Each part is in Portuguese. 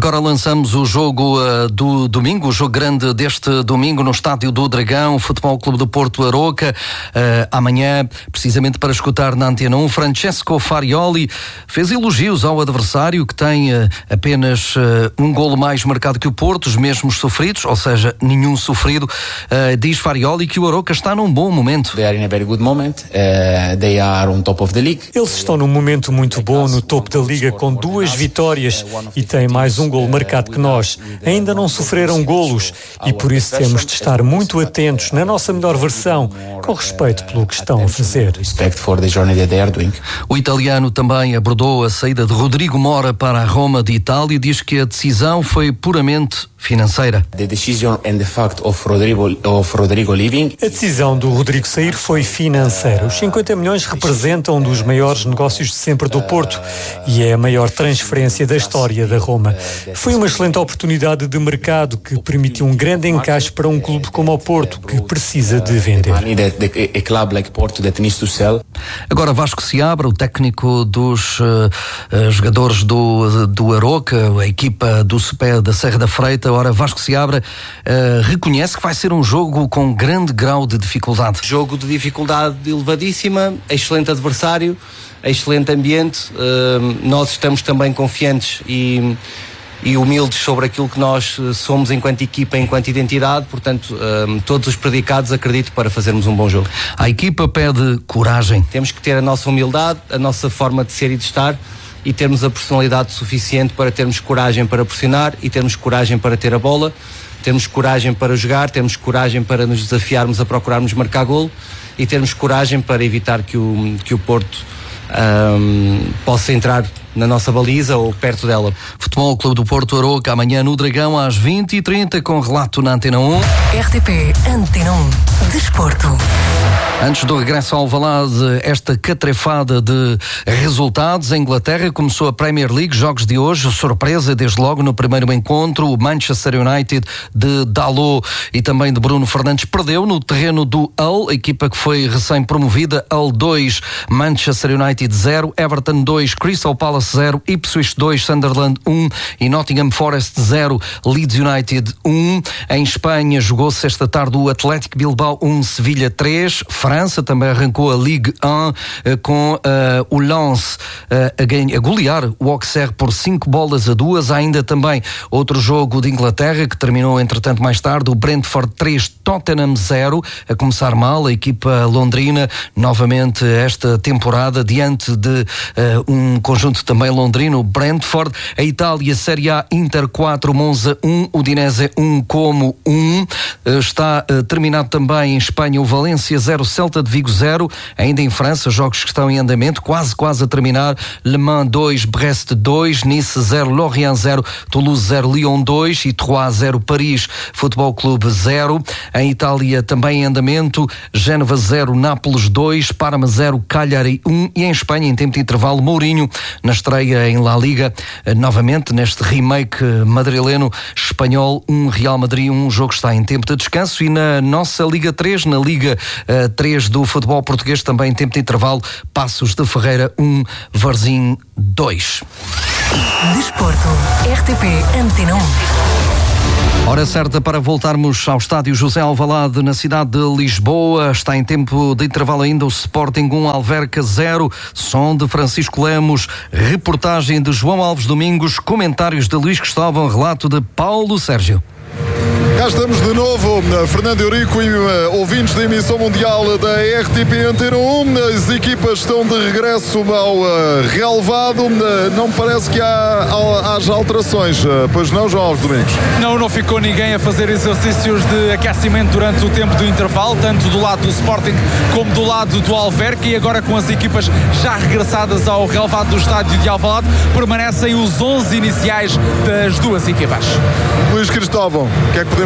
Agora lançamos o jogo do domingo, o jogo grande deste domingo no Estádio do Dragão, Futebol Clube do Porto Aroca. Amanhã, precisamente para escutar na Antena 1, Francesco Farioli fez elogios ao adversário, que tem apenas um golo mais marcado que o Porto, os mesmos sofridos, ou seja, nenhum sofrido. Diz Farioli que o Aroca está num bom momento. They are in a very good moment. They are on top of the league. Eles estão num momento muito bom no topo da Liga, com 2 vitórias e têm mais um golo marcado que nós. Ainda não sofreram golos e por isso temos de estar muito atentos na nossa melhor versão, com respeito pelo que estão a fazer. O italiano também abordou a saída de Rodrigo Mora para a Roma de Itália e diz que a decisão foi puramente financeira. A decisão do Rodrigo sair foi financeira. Os 50 milhões representam um dos maiores negócios de sempre do Porto e é a maior transferência da história da Roma. Foi uma excelente oportunidade de mercado que permitiu um grande encaixe para um clube como o Porto, que precisa de vender. Agora Vasco Seabra, o técnico dos jogadores do Aroca, a equipa do SPE da Serra da Freita. Ora, Vasco Seabra reconhece que vai ser um jogo com grande grau de dificuldade. Jogo de dificuldade elevadíssima, excelente adversário, excelente ambiente. Nós estamos também confiantes e humildes sobre aquilo que nós somos enquanto equipa, enquanto identidade, portanto, todos os predicados acredito para fazermos um bom jogo. A equipa pede coragem. Temos que ter a nossa humildade, a nossa forma de ser e de estar e termos a personalidade suficiente para termos coragem para pressionar e termos coragem para ter a bola, termos coragem para jogar, termos coragem para nos desafiarmos a procurarmos marcar golo e termos coragem para evitar que o Porto possa entrar na nossa baliza ou perto dela. Futebol Clube do Porto Aroca, amanhã no Dragão às 20h30, com relato na Antena 1. RTP Antena 1 Desporto. Antes do regresso ao Alvalade, esta catrefada de resultados. Em Inglaterra começou a Premier League, jogos de hoje, surpresa desde logo no primeiro encontro. O Manchester United de Dalot e também de Bruno Fernandes perdeu no terreno do Hull, a equipa que foi recém-promovida. Hull 2, Manchester United 0, Everton 2, Crystal Palace 0, Ipswich 2, Sunderland 1 e Nottingham Forest 0, Leeds United 1. Em Espanha jogou-se esta tarde o Atlético Bilbao 1, Sevilha 3. França também arrancou a Ligue 1 com o Lens a golear o Auxerre por 5-2. Há ainda também outro jogo de Inglaterra que terminou entretanto mais tarde, o Brentford 3, Tottenham 0, a começar mal a equipa londrina novamente esta temporada diante de um conjunto também londrino, o Brentford. A Itália, Série A, Inter 4, Monza 1, Udinese 1, Como 1. Está terminado também em Espanha o Valência 0, Celta de Vigo 0. Ainda em França, jogos que estão em andamento, quase a terminar. Le Mans 2, Brest 2, Nice 0, Lorient 0, Toulouse 0, Lyon 2 e Troyes 0, Paris Futebol Clube 0. Em Itália também em andamento, Génova 0, Nápoles 2, Parma 0, Cagliari 1 e em Espanha, em tempo de intervalo, Mourinho na estreia em La Liga, novamente neste remake madrileno, Espanhol 1, Real Madrid 1, o jogo está em tempo de descanso. E na nossa Liga 3, na Liga 3 do futebol português, também em tempo de intervalo, Passos de Ferreira 1, Varzim 2. Desporto, RTP Antena 1. Hora certa para voltarmos ao estádio José Alvalade, na cidade de Lisboa. Está em tempo de intervalo ainda o Sporting 1, Alverca 0. Som de Francisco Lemos, reportagem de João Alves Domingos, comentários de Luís Cristóvão, relato de Paulo Sérgio. Cá estamos de novo, Fernando Eurico e ouvintes da emissão mundial da RTP Antena 1. As equipas estão de regresso ao relevado. Não parece que haja alterações, pois não, João Alves Domingos? Não ficou ninguém a fazer exercícios de aquecimento durante o tempo do intervalo, tanto do lado do Sporting como do lado do Alverca, e agora com as equipas já regressadas ao relevado do estádio de Alvalade, permanecem os 11 iniciais das duas equipas. Luís Cristóvão, o que é que podemos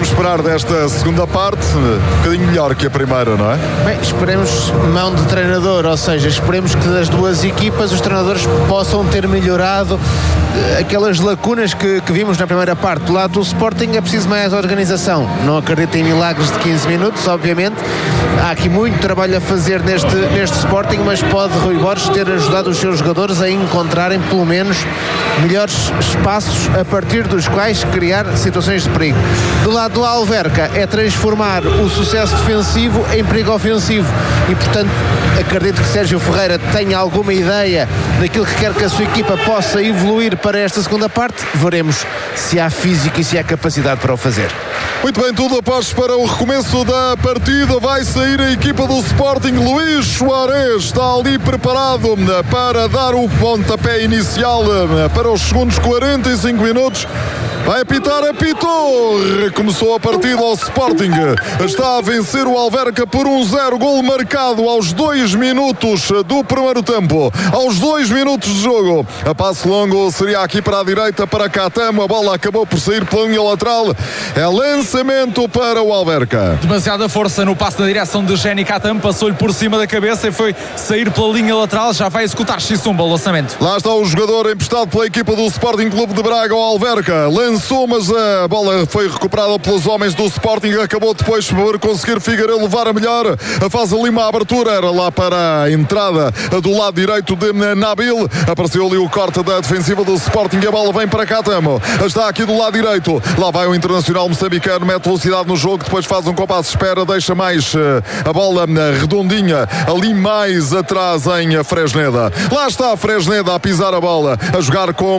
podemos esperar desta segunda parte? Um bocadinho melhor que a primeira, não é? Bem, esperemos mão de treinador, ou seja, esperemos que das duas equipas os treinadores possam ter melhorado aquelas lacunas que vimos na primeira parte. Do lado do Sporting é preciso mais organização. Não acredito em milagres de 15 minutos, obviamente. Há aqui muito trabalho a fazer neste Sporting, mas pode Rui Borges ter ajudado os seus jogadores a encontrarem pelo menos melhores espaços a partir dos quais criar situações de perigo. Do lado do Alverca é transformar o sucesso defensivo em perigo ofensivo e, portanto, acredito que Sérgio Ferreira tenha alguma ideia daquilo que quer que a sua equipa possa evoluir para esta segunda parte. Veremos se há físico e se há capacidade para o fazer. Muito bem, tudo após para o recomeço da partida. Vai sair a equipa do Sporting. Luís Soares está ali preparado para dar o pontapé inicial para os segundos 45 minutos. Vai apitar, apitou. Recomeçou a partida ao Sporting. Está a vencer o Alverca por 1-0. Gol marcado aos 2 minutos do primeiro tempo. Aos 2 minutos de jogo. A passe longo seria aqui para a direita para Catamo. A bola acabou por sair pela linha lateral. É lançamento para o Alverca. Demasiada força no passe na direção de Jenny Catamo. Passou-lhe por cima da cabeça e foi sair pela linha lateral. Já vai executar Xisumba o lançamento. Lá está o jogador emprestado pela equipa do Sporting Clube de Braga ao Alverca. Lançou, mas a bola foi recuperada pelos homens do Sporting. Acabou depois por conseguir Figueiredo levar a melhor. Faz ali uma abertura, era lá para a entrada do lado direito de Nabil. Apareceu ali o corte da defensiva do Sporting e a bola vem para Catamo. Está aqui do lado direito. Lá vai o Internacional moçambicano, mete velocidade no jogo, depois faz um compasso de espera, deixa mais a bola redondinha ali mais atrás em Fresneda. Lá está a Fresneda a pisar a bola, a jogar com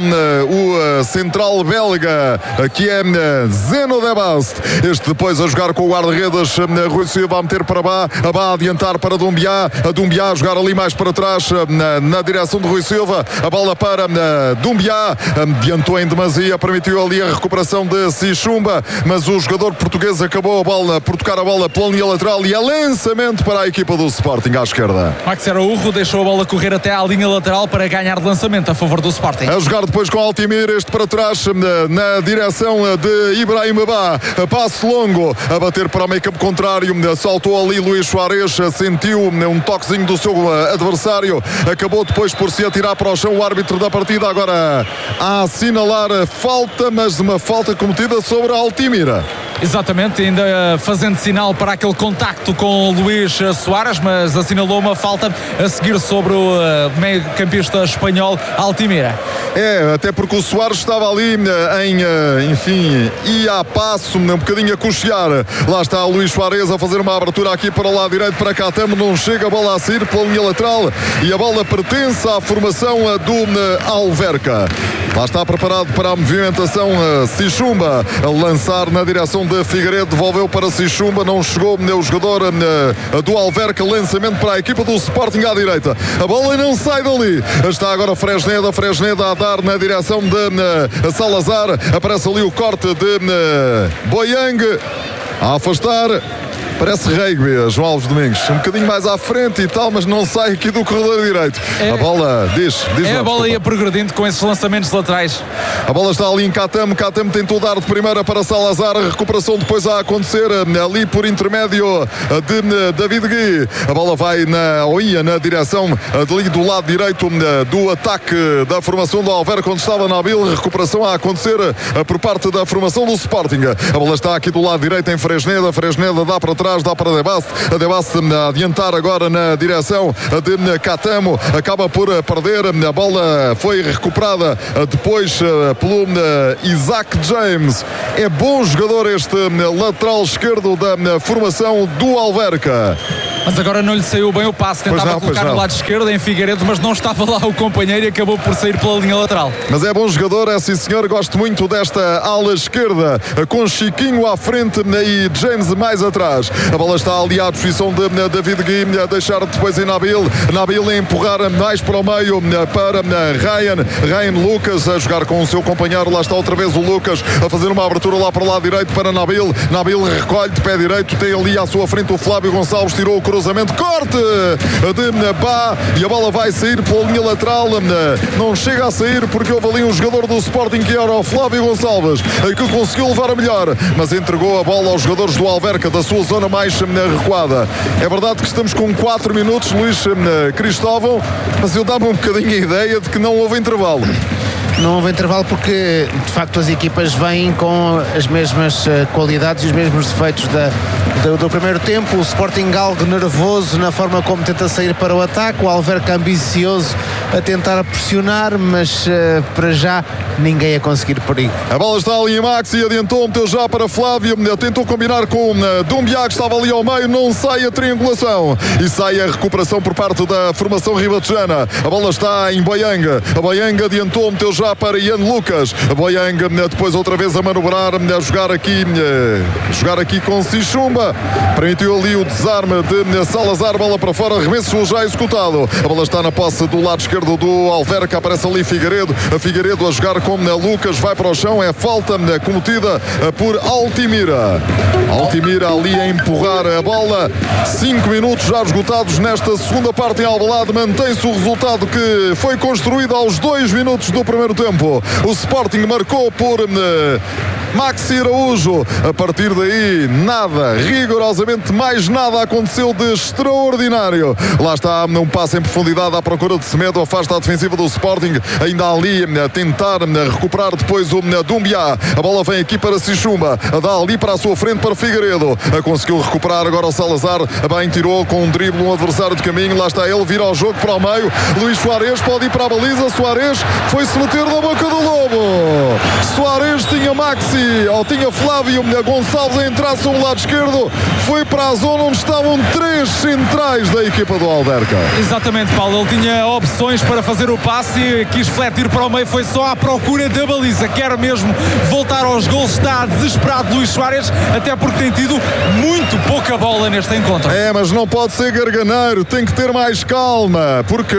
o central belga, que é Zeno de Bast. Este depois a jogar com o guarda-redes Rui Silva, a meter para Bá, a Bá a adiantar para Dumbiá, a Dumbiá a jogar ali mais para trás na direção de Rui Silva, a bola para Dumbiá, adiantou em demasia, permitiu ali a recuperação de Xisumba, mas o jogador português acabou por tocar a bola pela linha lateral e é lançamento para a equipa do Sporting à esquerda. Max Araújo deixou a bola correr até à linha lateral para ganhar de lançamento a favor do Sporting. A jogar depois com Altimir, este para trás na direção de Ibrahim Bá, passo longo, a bater para o meio campo contrário, saltou ali Luís Soares, sentiu um toquezinho do seu adversário, acabou depois por se atirar para o chão. O árbitro da partida agora a assinalar falta, mas uma falta cometida sobre a Altimira. Exatamente, ainda fazendo sinal para aquele contacto com o Luís Soares, mas assinalou uma falta a seguir sobre o meio-campista espanhol Altimira. É, até porque o Soares estava ali ia a passo, um bocadinho a cochear. Lá está o Luís Soares a fazer uma abertura aqui para o lado direito para Catamo, não chega a bola a sair pela linha lateral e a bola pertence à formação do Alverca. Lá está preparado para a movimentação Xisumba, a lançar na direção de Figueiredo, devolveu para Xisumba, não chegou o jogador do Alverca, lançamento para a equipa do Sporting à direita, a bola não sai dali, está agora Fresneda a dar na direção de Salazar, aparece ali o corte de Boiang, a afastar. Parece rugby, João Alves Domingos. Um bocadinho mais à frente e tal, mas não sai aqui do corredor direito. A bola, diz a bola ia progredindo com esses lançamentos laterais. A bola está ali em Catamo. Catamo tentou dar de primeira para Salazar. A recuperação depois a acontecer ali por intermédio de David Gui. A bola vai na direção ali do lado direito do ataque da formação do Alverca, onde estava Nabil. Recuperação a acontecer por parte da formação do Sporting. A bola está aqui do lado direito em Fresneda. Fresneda dá para trás, dá para Debast. A Debast a adiantar agora na direção de Catamo. Acaba por perder. A bola foi recuperada depois pelo Isaac James. É bom jogador este lateral esquerdo da formação do Alverca. Mas agora não lhe saiu bem o passe. Tentava colocar no lado esquerdo em Figueiredo, mas não estava lá o companheiro e acabou por sair pela linha lateral. Mas é bom jogador, é sim senhor. Gosto muito desta ala esquerda com Chiquinho à frente e James mais atrás. A bola está ali à disposição de David Gui, a deixar depois em Nabil a empurrar mais para o meio para Ryan Lucas a jogar com o seu companheiro. Lá está outra vez o Lucas a fazer uma abertura lá para o lado direito para Nabil recolhe de pé direito, tem ali à sua frente o Flávio Gonçalves, tirou o cruzamento, corte de Bá, e a bola vai sair pela linha lateral, não chega a sair porque houve ali um jogador do Sporting que era o Flávio Gonçalves, que conseguiu levar a melhor, mas entregou a bola aos jogadores do Alverca, da sua zona mais recuada. É verdade que estamos com 4 minutos, Luís Cristóvão, mas eu dava um bocadinho a ideia de que não houve intervalo. Não houve intervalo porque, de facto, as equipas vêm com as mesmas qualidades e os mesmos defeitos do primeiro tempo. O Sporting algo nervoso na forma como tenta sair para o ataque, o Alverca ambicioso a tentar pressionar, mas para já ninguém a conseguir perigo. A bola está ali em Maxi, adiantou, meteu já para Flávio, tentou combinar com Dumbiá, que estava ali ao meio, não sai a triangulação e sai a recuperação por parte da formação ribatejana. A bola está em Boianga, a Boianga adiantou, meteu já para Ian Lucas, a Boianga depois outra vez a manobrar, a jogar aqui com Sichumba, permitiu ali o desarme de Salazar, bola para fora, arremesso já executado, a bola está na posse do lado esquerdo do Alverca, aparece ali Figueiredo a jogar com Lucas, vai para o chão, é falta cometida por Altimira ali a empurrar a bola. 5 minutos já esgotados nesta segunda parte em Alvalade, mantém-se o resultado que foi construído aos 2 minutos do primeiro tempo. O Sporting marcou por Maxi Araújo. A partir daí, nada, rigorosamente mais nada aconteceu de extraordinário. Lá está um passe em profundidade à procura de Semedo, afasta a defensiva do Sporting, ainda ali a tentar recuperar depois o Dumbiá. A bola vem aqui para Sichumba, dá ali para a sua frente para Figueiredo, conseguiu recuperar agora o Salazar, bem tirou com um drible um adversário de caminho, lá está ele, vira ao jogo para o meio, Luís Soares pode ir para a baliza, Soares foi-se meter na boca do lobo. Soares tinha Maxi, ou tinha Flávio Gonçalves a entrar sobre o lado esquerdo, foi para a zona onde estavam 3 centrais da equipa do Alverca. Exatamente, Paulo, ele tinha opções para fazer o passe e quis fletir para o meio, foi só à procura da baliza, quer mesmo voltar aos gols, está desesperado Luís Soares, até porque tem tido muito pouca bola neste encontro. É, mas não pode ser garganeiro, tem que ter mais calma, porque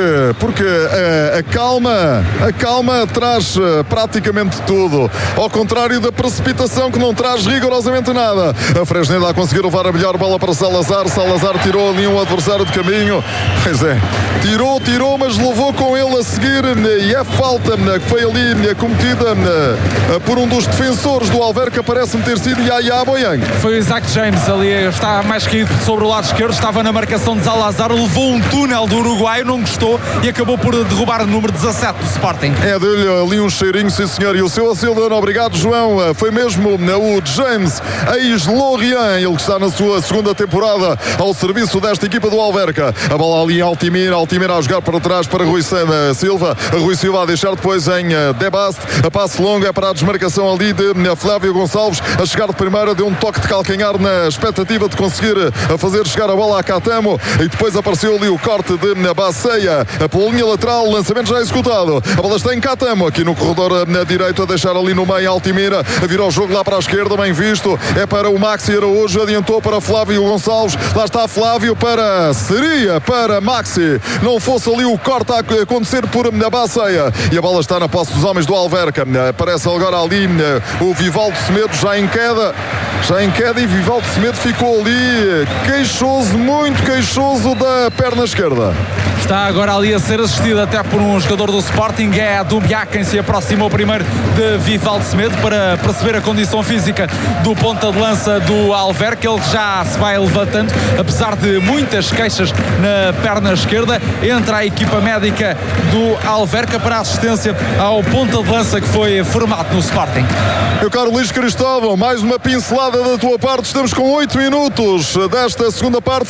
a calma traz praticamente tudo, ao contrário da precipitação que não traz rigorosamente nada. A Fresneda a conseguir levar a melhor bola para Salazar tirou ali um adversário de caminho, pois é, tirou, mas levou com ele a seguir, e é falta que foi ali cometida por um dos defensores do Alverca, parece-me ter sido Yaya Boiang. Foi o Isaac James ali, está mais caído sobre o lado esquerdo, estava na marcação de Salazar, levou um túnel do Uruguai, não gostou e acabou por derrubar o número 17 do Sporting. É, deu-lhe ali um cheirinho, sim senhor, e o seu Acildano, obrigado João, foi mesmo o James ex-Lorient, ele que está na sua segunda temporada ao serviço desta equipa do Alverca. A bola ali em Altimira a jogar para trás para Rui Silva, Rui Silva a deixar depois em Debast, a passe longo é para a desmarcação ali de Flávio Gonçalves, a chegar de primeira, deu um toque de calcanhar na expectativa de conseguir fazer chegar a bola a Catamo, e depois apareceu ali o corte de Baceia pela linha lateral, lançamento já executado, a bola está em Catamo, aqui no corredor direito, a deixar ali no meio Altimira, a virar o jogo lá para a esquerda, bem visto, é para o Maxi Araújo, adiantou para Flávio Gonçalves, lá está Flávio seria para Maxi, não fosse ali o corte a acontecer por Baceia, e a bola está na posse dos homens do Alverca, aparece agora ali o Vivaldo Semedo já em queda, e Vivaldo Semedo ficou ali muito queixoso da perna esquerda. Está agora ali a ser assistido até por um jogador do Sporting, é a Dumbiá quem se aproximou primeiro de Vivaldo Semedo para perceber a condição física do ponta de lança do Alverca, ele já se vai levantando, apesar de muitas queixas na perna esquerda, entra a equipa médica do Alverca para a assistência ao ponta de lança que foi formado no Sporting. Meu caro Luís Cristóvão, mais uma pincelada da tua parte, estamos com 8 minutos desta segunda parte,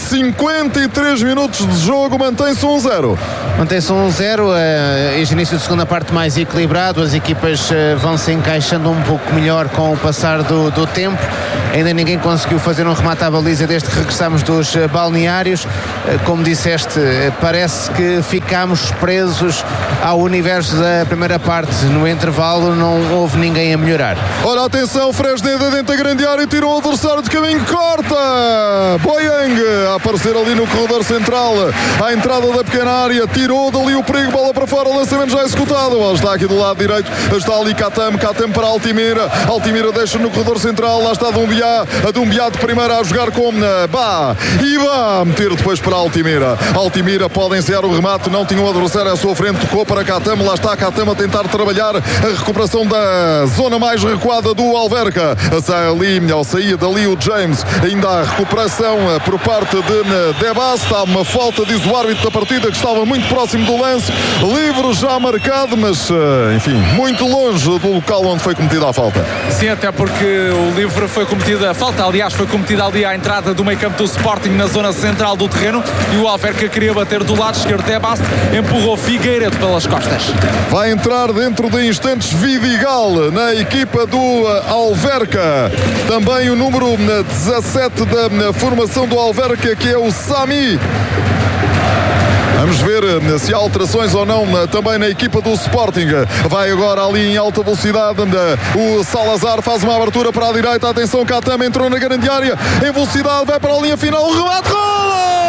53 minutos de jogo, mantém-se 1-0. Mantém-se 1-0, este início de segunda parte mais equilibrado, as equipas vão se encaixando um pouco melhor com o passar do tempo, ainda ninguém conseguiu fazer um remate à baliza desde que regressamos dos balneários, como disseste, parece que ficámos presos ao universo da primeira parte, no intervalo não houve ninguém a melhorar. Ora, atenção, Fresneda dentro da grande área, tirou o adversário de caminho, corta! Boiang a aparecer ali no corredor central, à entrada da pequena área, tirou dali o perigo, bola para fora, lançamento já executado, está aqui do lado direito, está ali Catamo para Altimira. Altimira deixa no corredor central, lá está Dumbiá, a Dumbiá de primeira a jogar com Bá, e Bá meter depois para Altimira pode encerrar o remate, não tinha um adversário à sua frente, tocou para Katama, lá está Katama a tentar trabalhar a recuperação da zona mais recuada do Alverca, saía dali o James, ainda há recuperação por parte de Debas, está uma falta, diz o árbitro da partida, que estava muito próximo do lance, livre já marcado, mas enfim, muito longe do local onde foi cometida a falta. Sim, até porque o livre foi cometida, a falta aliás foi cometida ali à entrada do meio campo do Sporting na zona central do terreno, e o Alverca queria bater do lado esquerdo. Debast empurrou Figueiredo pelas costas. Vai entrar dentro de instantes Vidigal na equipa do Alverca, também o número 17 da formação do Alverca, que é o Sami. Vamos ver se há alterações ou não também na equipa do Sporting. Vai agora ali em alta velocidade o Salazar, faz uma abertura para a direita, atenção, Katama entrou na grande área em velocidade, vai para a linha final, remate, gol!